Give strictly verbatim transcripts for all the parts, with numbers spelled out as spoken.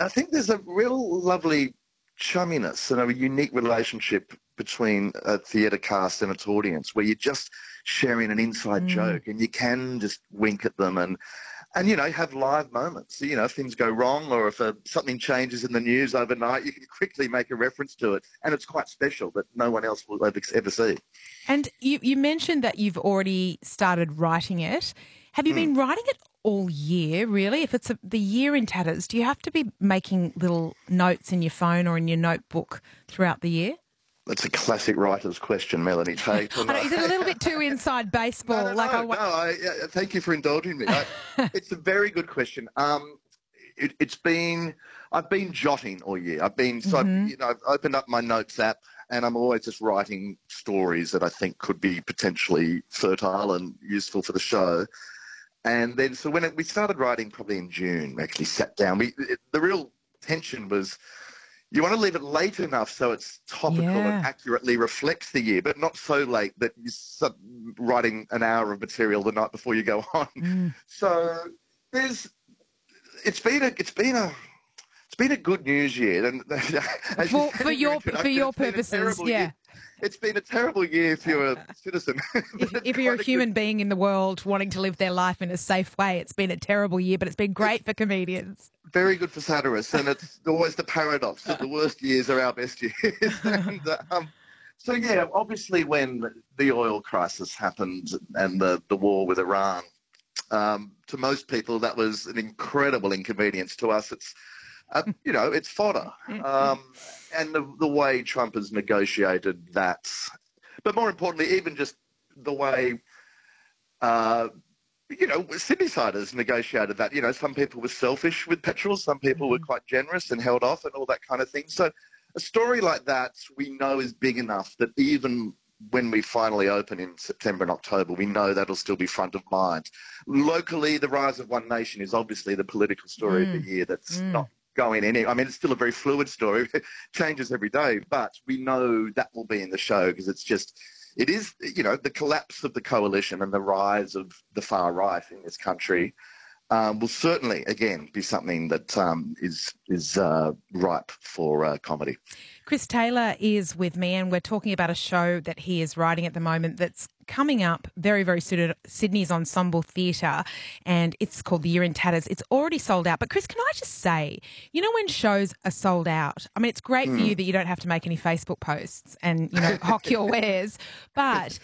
I think there's a real lovely chumminess and a unique relationship between a theatre cast and its audience, where you're just sharing an inside mm. joke and you can just wink at them and, and you know, have live moments. You know, if things go wrong or if uh, something changes in the news overnight, you can quickly make a reference to it, and it's quite special that no one else will ever, ever see. And you, you mentioned that you've already started writing it. Have you mm. been writing it all year, really? If it's a, the year in tatters, do you have to be making little notes in your phone or in your notebook throughout the year? That's a classic writer's question, Melanie Tate. I know, is it a little bit too inside baseball? No, no, like no, I... no I, yeah, thank you for indulging me. I, it's a very good question. Um, it, it's been, I've been jotting all year. I've been, so mm-hmm. I've, you know, I've opened up my notes app and I'm always just writing stories that I think could be potentially fertile and useful for the show. And then, so when it, we started writing probably in June, we actually sat down. We it, the real tension was, you want to leave it late enough so it's topical yeah. and accurately reflects the year, but not so late that you're writing an hour of material the night before you go on. Mm. So there's, it's been a, it's been a, it's been a good news year, and for, for your for your purposes, yeah. Year. It's been a terrible year if you're a citizen. if, if you're a human good... being in the world wanting to live their life in a safe way, it's been a terrible year, but it's been great it's for comedians. Very good for satirists, and it's always the paradox that the worst years are our best years. and, um, so, yeah, obviously when the oil crisis happened and the, the war with Iran, um, to most people that was an incredible inconvenience. To us, it's Uh, you know, it's fodder. Um, and the, the way Trump has negotiated that, but more importantly, even just the way, uh, you know, Sydney-siders negotiated that. You know, some people were selfish with petrol, some people were quite generous and held off and all that kind of thing. So a story like that we know is big enough that even when we finally open in September and October, we know that'll still be front of mind. Locally, the rise of One Nation is obviously the political story mm. of the year that's mm. not going in. I mean, it's still a very fluid story. It changes every day, but we know that will be in the show because it's just, it is, you know, the collapse of the coalition and the rise of the far right in this country um, will certainly, again, be something that um, is is uh, ripe for uh, comedy. Chris Taylor is with me, and we're talking about a show that he is writing at the moment that's coming up very, very soon at Sydney's Ensemble Theatre, and it's called The Year in Tatters. It's already sold out. But, Chris, can I just say, you know when shows are sold out, I mean, it's great mm. for you that you don't have to make any Facebook posts and, you know, hock your wares, but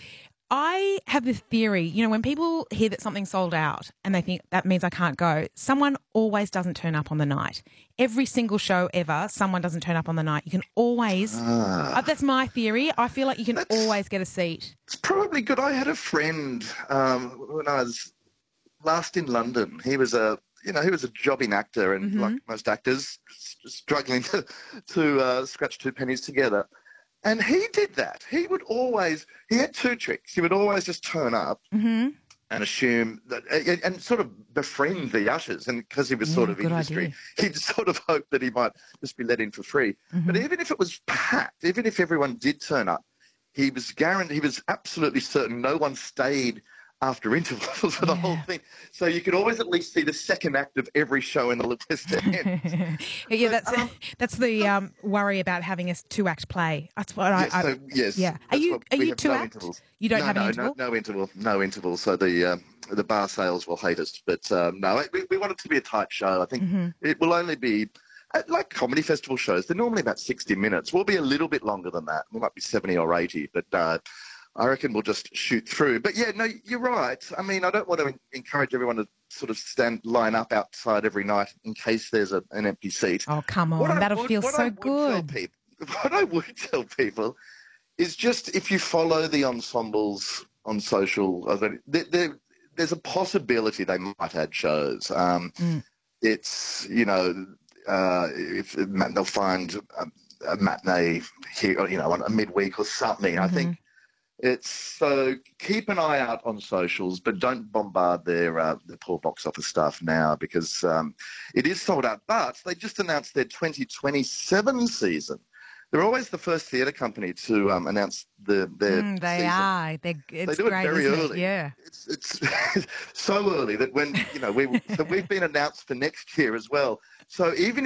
I have this theory, you know, when people hear that something's sold out and they think that means I can't go, someone always doesn't turn up on the night. Every single show ever, someone doesn't turn up on the night. You can always, ah. uh, that's my theory. I feel like you can that's, always get a seat. It's probably good. I had a friend um, when I was last in London. He was a, you know, he was a jobbing actor and mm-hmm. like most actors, struggling to, to uh, scratch two pennies together. And he did that. He would always, he had two tricks. He would always just turn up mm-hmm. and assume that, and, and sort of befriend the ushers. And because he was yeah, sort of industry, idea. he'd sort of hope that he might just be let in for free. Mm-hmm. But even if it was packed, even if everyone did turn up, he was guaranteed, he was absolutely certain no one stayed after intervals for the yeah. whole thing. So you could always at least see the second act of every show in the West End. yeah, that's um, that's the um, worry about having a two-act play. That's what yes, I, I so, yes. Yeah. Are you are you two-act? No you don't no, have no, an interval? No, no interval. No interval. So the um, the bar sales will hate us. But um, no, we, we want it to be a tight show. I think mm-hmm. it will only be, like comedy festival shows, they're normally about sixty minutes. We'll be a little bit longer than that. We might be seventy or eighty, but uh, I reckon we'll just shoot through. But yeah, no, you're right. I mean, I don't want to encourage everyone to sort of stand, line up outside every night in case there's a, an empty seat. Oh, come on. What That'll would, feel so good. People, what I would tell people is just if you follow the ensembles on social, there, there, there's a possibility they might add shows. Um, mm. It's, you know, uh, if they'll find a, a matinee here, you know, on a midweek or something. Mm-hmm. I think it's so keep an eye out on socials, but don't bombard their uh, their poor box office staff now because um, it is sold out. But they just announced their twenty twenty-seven season. They're always the first theatre company to um, announce the, their mm, They season. are. They're, it's they do great, it very isn't early. It? Yeah. It's, it's so early that when, you know, we so we've been announced for next year as well. So even if you miss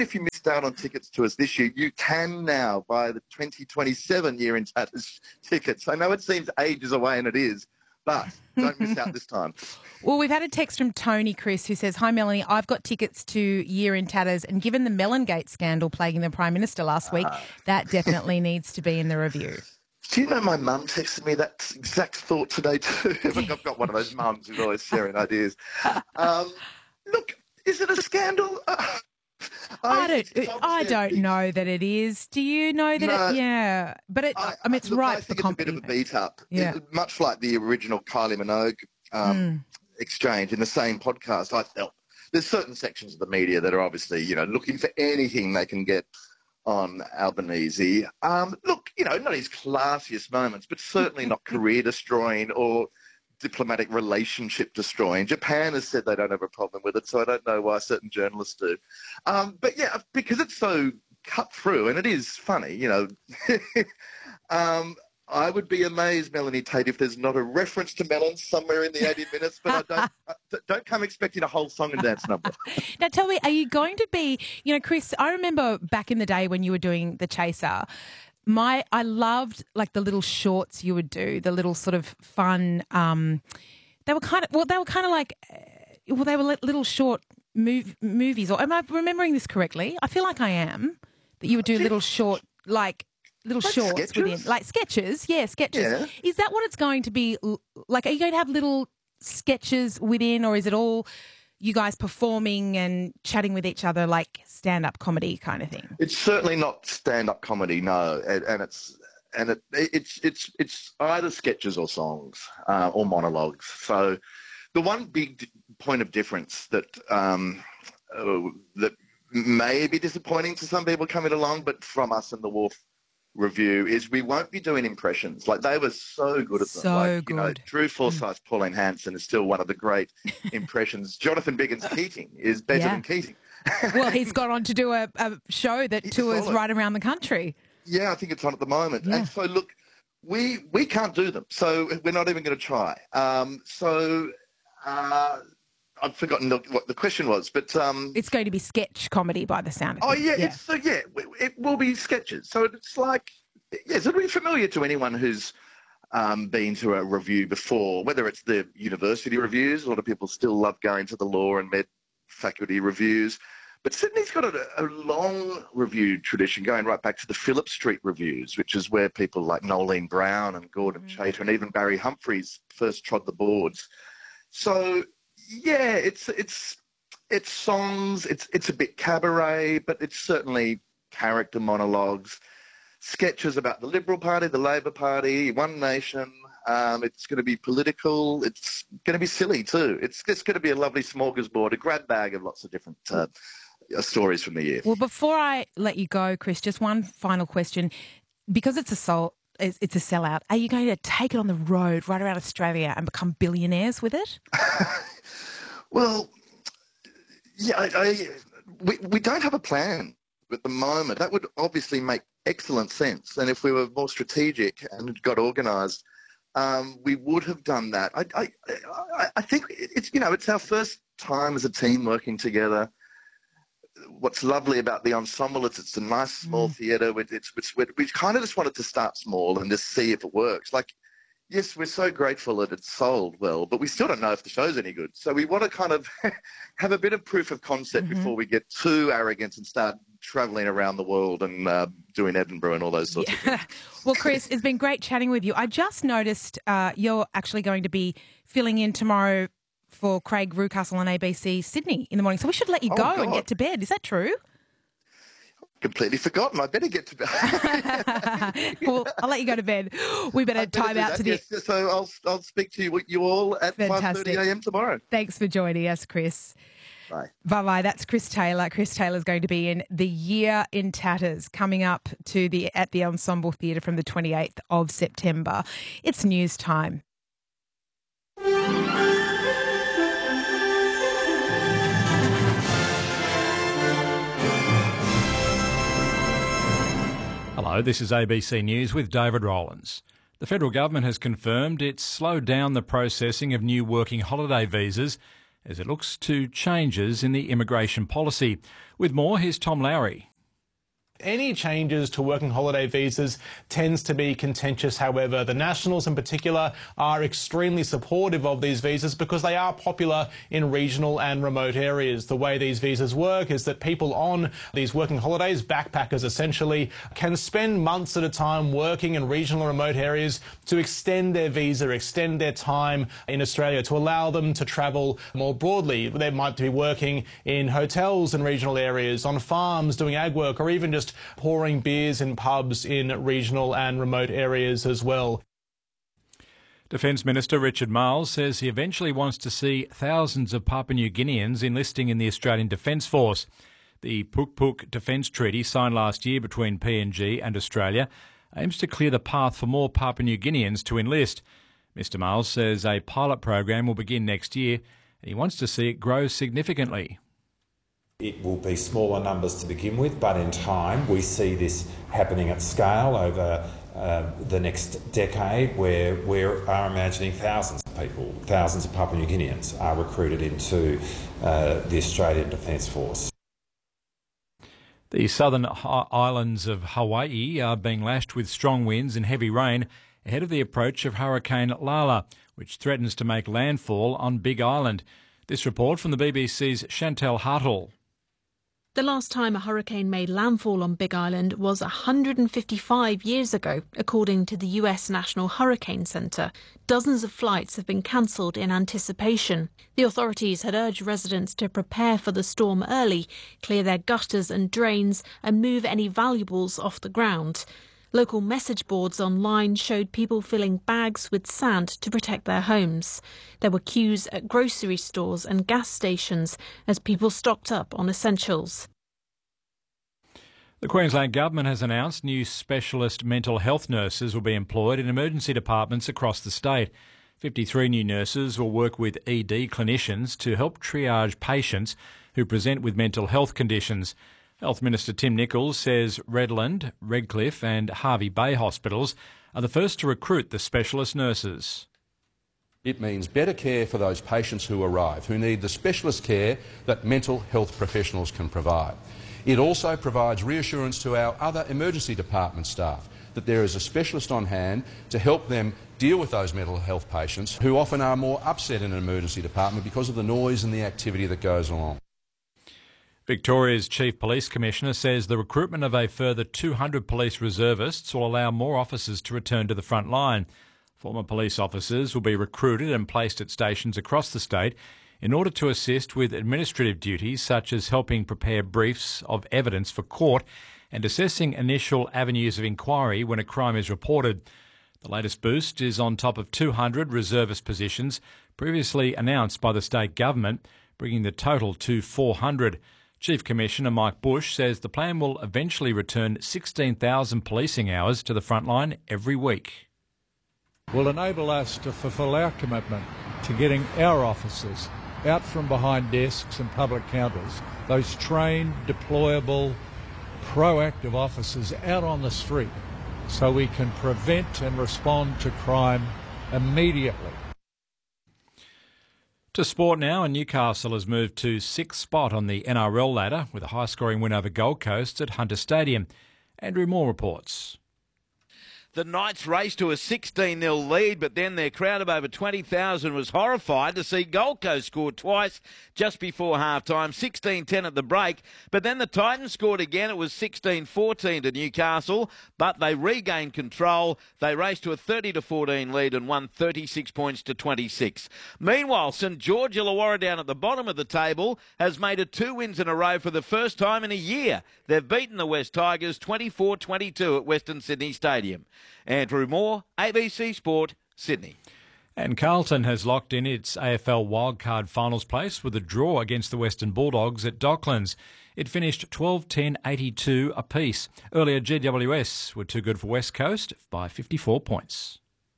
missed out on tickets to us this year, you can now buy the twenty twenty-seven Year in Tatters tickets. I know it seems ages away, and it is, but don't miss out this time. Well, we've had a text from Tony, Chris, who says, "Hi, Melanie. I've got tickets to Year in Tatters, and given the Mellongate scandal plaguing the Prime Minister last week, uh, that definitely needs to be in the review." Do you know my mum texted me that exact thought today too? I've got one of those mums who's always sharing ideas. Um, look, is it a scandal? Uh, I, I don't. I don't know that it is. Do you know that? No, it, yeah, but it, I, I mean, it's look, right I for think it's a bit of a beat up. Yeah. It, much like the original Kylie Minogue um, mm. exchange in the same podcast, I felt there's certain sections of the media that are obviously, you know, looking for anything they can get on Albanese. Um, look, you know, not his classiest moments, but certainly not career destroying or diplomatic relationship destroying. Japan has said they don't have a problem with it, so I don't know why certain journalists do. Um, but yeah, because it's so cut through, and it is funny, you know. um, I would be amazed, Melanie Tate, if there's not a reference to melons somewhere in the eighty minutes, but I don't, I, don't come expecting a whole song and dance number. Now tell me, are you going to be, you know, Chris, I remember back in the day when you were doing The Chaser, my I loved like the little shorts you would do, the little sort of fun, um, they were kind of, well, they were kind of like, well, they were little short move, movies. Or am I remembering this correctly? I feel like I am, that you would do little short, like, little like shorts sketches? within, like sketches, yeah, sketches. Yeah. Is that what it's going to be like? Are you going to have little sketches within, or is it all you guys performing and chatting with each other like stand-up comedy kind of thing? It's certainly not stand-up comedy, no, and, and it's and it, it's it's it's either sketches or songs uh, or monologues. So the one big d- point of difference that um, uh, that may be disappointing to some people coming along, but from us and the Wolf Review is we won't be doing impressions. Like they were so good at them. So like, good. You know, Drew Forsyth's mm. Pauline Hanson is still one of the great impressions. Jonathan Biggin's Keating is better yeah. than Keating. Well, he's gone on to do a, a show that He's tours solid. right around the country. Yeah, I think it's on at the moment. Yeah. And so, look, we we can't do them. So we're not even going to try. Um, so uh, I've forgotten the, what the question was, but... Um, it's going to be sketch comedy by the sound of oh, things. yeah, yeah. It's, so, yeah, it will be sketches. So it's like, yes, it'll be familiar to anyone who's um, been to a review before, whether it's the university reviews. A lot of people still love going to the law and med faculty reviews. But Sydney's got a, a long review tradition going right back to the Phillip Street reviews, which is where people like Nolene Brown and Gordon mm-hmm. Chater and even Barry Humphries first trod the boards. So, yeah, it's it's it's songs, it's it's a bit cabaret, but it's certainly character monologues, sketches about the Liberal Party, the Labor Party, One Nation. Um, it's going to be political. It's going to be silly too. It's it's going to be a lovely smorgasbord, a grab bag of lots of different uh, stories from the year. Well, before I let you go, Chris, just one final question. Because it's a soul, it's, it's a sellout, are you going to take it on the road right around Australia and become billionaires with it? Well, yeah, I, I, we, we don't have a plan at the moment. That would obviously make excellent sense. And if we were more strategic and got organised, um, we would have done that. I, I, I, I think it's, you know, it's our first time as a team working together. What's lovely about the ensemble is it's a nice small mm. theatre. It's, it's, it's, we kind of just wanted to start small and just see if it works. Like, yes, we're so grateful that it's sold well, but we still don't know if the show's any good. So we want to kind of have a bit of proof of concept mm-hmm. before we get too arrogant and start travelling around the world and uh, doing Edinburgh and all those sorts yeah. of things. Well, Chris, it's been great chatting with you. I just noticed uh, you're actually going to be filling in tomorrow for Craig Rucastle on A B C Sydney in the morning. So we should let you oh, go God. and get to bed. Is that true? Completely forgotten. I better get to bed. Well, I'll let you go to bed. We better, better time out that, to the... Yes, so I'll, I'll speak to you, you all at five thirty a m tomorrow. Thanks for joining us, Chris. Bye. Bye-bye. That's Chris Taylor. Chris Taylor's going to be in The Year in Tatters coming up to the at the Ensemble Theatre from the twenty-eighth of September. It's news time. Hello, this is A B C News with David Rowlands. The federal government has confirmed it's slowed down the processing of new working holiday visas as it looks to changes in the immigration policy. With more, here's Tom Lowry. Any changes to working holiday visas tends to be contentious, however. The Nationals in particular are extremely supportive of these visas because they are popular in regional and remote areas. The way these visas work is that people on these working holidays, backpackers essentially, can spend months at a time working in regional and remote areas to extend their visa, extend their time in Australia, to allow them to travel more broadly. They might be working in hotels in regional areas, on farms doing ag work, or even just pouring beers in pubs in regional and remote areas as well. Defence Minister Richard Marles says he eventually wants to see thousands of Papua New Guineans enlisting in the Australian Defence Force. The Puk Puk Defence Treaty, signed last year between P N G and Australia, aims to clear the path for more Papua New Guineans to enlist. Mister Marles says a pilot program will begin next year and he wants to see it grow significantly. It will be smaller numbers to begin with, but in time we see this happening at scale over uh, the next decade, where we are imagining thousands of people, thousands of Papua New Guineans are recruited into uh, the Australian Defence Force. The southern islands of Hawaii are being lashed with strong winds and heavy rain ahead of the approach of Hurricane Lala, which threatens to make landfall on Big Island. This report from the B B C's Chantal Hartle. The last time a hurricane made landfall on Big Island was one hundred fifty-five years ago, according to the U S National Hurricane Center. Dozens of flights have been cancelled in anticipation. The authorities had urged residents to prepare for the storm early, clear their gutters and drains, and move any valuables off the ground. Local message boards online showed people filling bags with sand to protect their homes. There were queues at grocery stores and gas stations as people stocked up on essentials. The Queensland Government has announced new specialist mental health nurses will be employed in emergency departments across the state. fifty-three new nurses will work with E D clinicians to help triage patients who present with mental health conditions. Health Minister Tim Nicholls says Redland, Redcliffe and Hervey Bay hospitals are the first to recruit the specialist nurses. It means better care for those patients who arrive, who need the specialist care that mental health professionals can provide. It also provides reassurance to our other emergency department staff that there is a specialist on hand to help them deal with those mental health patients who often are more upset in an emergency department because of the noise and the activity that goes along. Victoria's Chief Police Commissioner says the recruitment of a further two hundred police reservists will allow more officers to return to the front line. Former police officers will be recruited and placed at stations across the state in order to assist with administrative duties such as helping prepare briefs of evidence for court and assessing initial avenues of inquiry when a crime is reported. The latest boost is on top of two hundred reservist positions previously announced by the state government, bringing the total to four hundred. Chief Commissioner Mike Bush says the plan will eventually return sixteen thousand policing hours to the front line every week. Will enable us to fulfil our commitment to getting our officers out from behind desks and public counters, those trained, deployable, proactive officers out on the street so we can prevent and respond to crime immediately. To sport now, and Newcastle has moved to sixth spot on the N R L ladder with a high-scoring win over Gold Coast at Hunter Stadium. Andrew Moore reports. The Knights raced to a sixteen nil lead, but then their crowd of over twenty thousand was horrified to see Gold Coast score twice just before half-time, sixteen ten at the break. But then the Titans scored again. It was sixteen fourteen to Newcastle, but they regained control. They raced to a thirty to fourteen lead and won thirty-six points to twenty-six. Meanwhile, St George Illawarra down at the bottom of the table has made it two wins in a row for the first time in a year. They've beaten the West Tigers twenty-four twenty-two at Western Sydney Stadium. Andrew Moore, A B C Sport, Sydney. And Carlton has locked in its A F L wildcard finals place with a draw against the Western Bulldogs at Docklands. It finished twelve ten eighty-two apiece. Earlier, G W S were too good for West Coast by fifty-four points.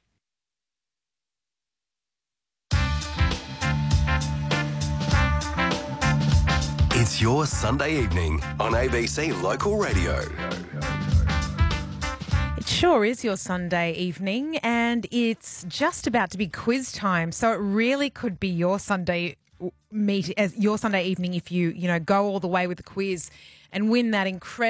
It's your Sunday evening on A B C Local Radio. It sure is your Sunday evening, and it's just about to be quiz time. So it really could be your Sunday meet as your Sunday evening if you, you know, go all the way with the quiz and win that incredible